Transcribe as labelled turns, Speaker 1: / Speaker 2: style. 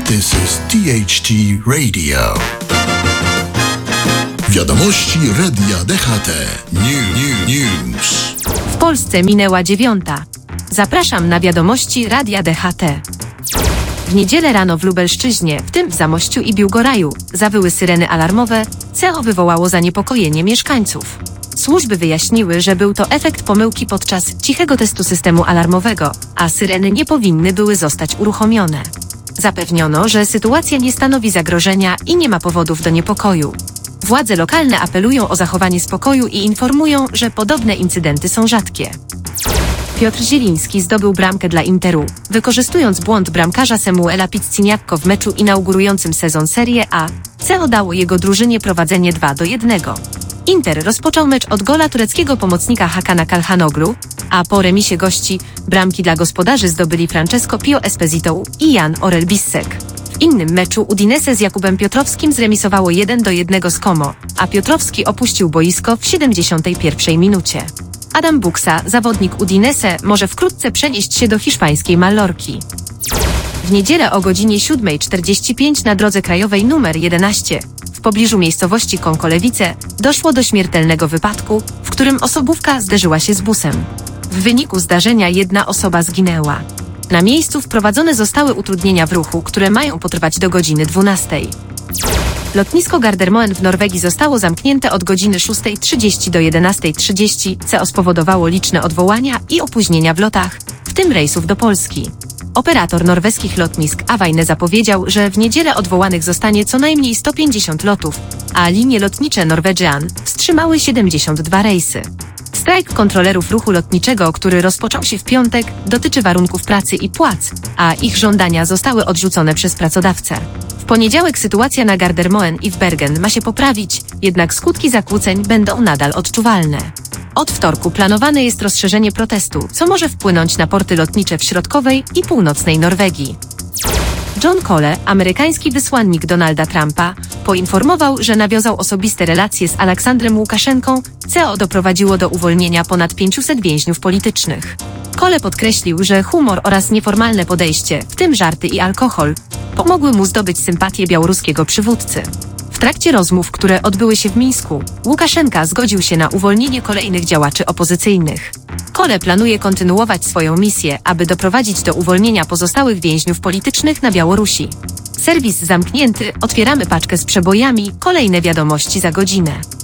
Speaker 1: This is THT Radio. Wiadomości Radia DHT. News.
Speaker 2: W Polsce minęła 9. Zapraszam na wiadomości Radia DHT. W niedzielę rano w Lubelszczyźnie, w tym w Zamościu i Biłgoraju, zawyły syreny alarmowe, co wywołało zaniepokojenie mieszkańców. Służby wyjaśniły, że był to efekt pomyłki podczas cichego testu systemu alarmowego, a syreny nie powinny były zostać uruchomione. Zapewniono, że sytuacja nie stanowi zagrożenia i nie ma powodów do niepokoju. Władze lokalne apelują o zachowanie spokoju i informują, że podobne incydenty są rzadkie. Piotr Zieliński zdobył bramkę dla Interu, wykorzystując błąd bramkarza Samuela Pizziniakko w meczu inaugurującym sezon Serie A, co dało jego drużynie prowadzenie 2-1. Inter rozpoczął mecz od gola tureckiego pomocnika Hakana Kalhanoglu, a po remisie gości bramki dla gospodarzy zdobyli Francesco Pio Esposito i Jan Orel Bissek. W innym meczu Udinese z Jakubem Piotrowskim zremisowało 1-1 z Como, a Piotrowski opuścił boisko w 71 minucie. Adam Buksa, zawodnik Udinese, może wkrótce przenieść się do hiszpańskiej Mallorki. W niedzielę o godzinie 7:45 na drodze krajowej nr 11 w pobliżu miejscowości Kąkolewice doszło do śmiertelnego wypadku, w którym osobówka zderzyła się z busem. W wyniku zdarzenia jedna osoba zginęła. Na miejscu wprowadzone zostały utrudnienia w ruchu, które mają potrwać do godziny 12. Lotnisko Gardermoen w Norwegii zostało zamknięte od godziny 6:30 do 11:30, co spowodowało liczne odwołania i opóźnienia w lotach, w tym rejsów do Polski. Operator norweskich lotnisk Awaine zapowiedział, że w niedzielę odwołanych zostanie co najmniej 150 lotów, a linie lotnicze Norwegian wstrzymały 72 rejsy. Strajk kontrolerów ruchu lotniczego, który rozpoczął się w piątek, dotyczy warunków pracy i płac, a ich żądania zostały odrzucone przez pracodawcę. W poniedziałek sytuacja na Gardermoen i w Bergen ma się poprawić, jednak skutki zakłóceń będą nadal odczuwalne. Od wtorku planowane jest rozszerzenie protestu, co może wpłynąć na porty lotnicze w środkowej i północnej Norwegii. John Cole, amerykański wysłannik Donalda Trumpa, poinformował, że nawiązał osobiste relacje z Aleksandrem Łukaszenką, co doprowadziło do uwolnienia ponad 500 więźniów politycznych. Cole podkreślił, że humor oraz nieformalne podejście, w tym żarty i alkohol, pomogły mu zdobyć sympatię białoruskiego przywódcy. W trakcie rozmów, które odbyły się w Mińsku, Łukaszenka zgodził się na uwolnienie kolejnych działaczy opozycyjnych. Cole planuje kontynuować swoją misję, aby doprowadzić do uwolnienia pozostałych więźniów politycznych na Białorusi. Serwis zamknięty, otwieramy paczkę z przebojami, kolejne wiadomości za godzinę.